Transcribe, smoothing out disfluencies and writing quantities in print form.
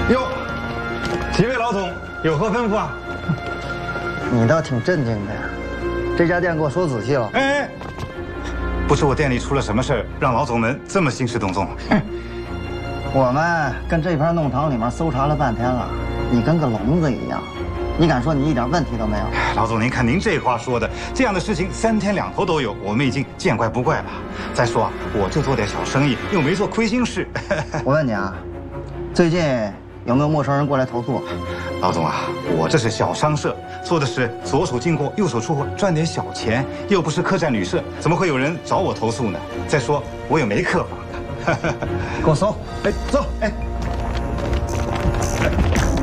哟，几位老总有何吩咐啊？ 你倒挺镇静的呀，这家店给我说仔细了。 哎，不是我店里出了什么事儿，让老总们这么兴师动众？哼， 我们跟这片弄堂里面搜查了半天了，你跟个聋子一样，你敢说你一点问题都没有？ 老总，您看您这话说的，这样的事情3天2头都有，我们已经见怪不怪了。再说啊，我就做点小生意，又没做亏心事。 我问你啊，最近有没有陌生人过来投诉？ 老总啊，我这是小商社，做的是左手进货，右手出货，赚点小钱，又不是客栈旅社，怎么会有人找我投诉呢？再说我也没客房的。 给我搜， 哎，走，哎。